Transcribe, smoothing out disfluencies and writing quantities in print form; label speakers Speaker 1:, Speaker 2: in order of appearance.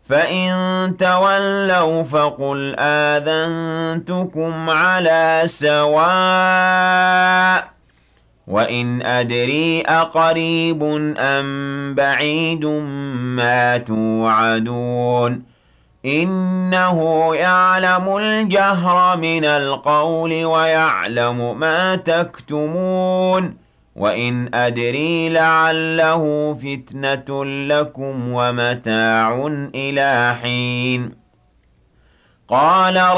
Speaker 1: فإن تولوا فقل آذنتكم على سواء وإن أدري أقريب أم بعيد ما توعدون إنه يعلم الجهر من القول ويعلم ما تكتمون وإن أدري لعله فتنة لكم ومتاع إلى حين قال